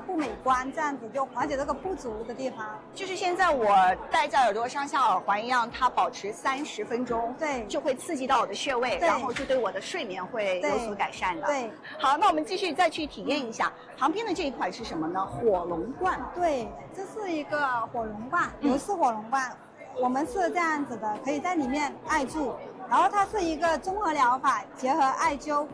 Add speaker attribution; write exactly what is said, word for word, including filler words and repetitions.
Speaker 1: 不美观，这样子就缓解这个不足的地方。
Speaker 2: 就是现在我戴在耳朵上像耳环一样，它保持三十分钟，
Speaker 1: 对，
Speaker 2: 就会刺激到我的穴位，然后就对我的睡眠会有所改善的。
Speaker 1: 对，
Speaker 2: 好，那我们继续再去体验一下。旁边的这一款是什么呢？火龙冠。
Speaker 1: 对，这是一个火龙冠，油式火龙冠。我们是这样子的，可以在里面艾灸，然后它是一个综合疗法，结合艾灸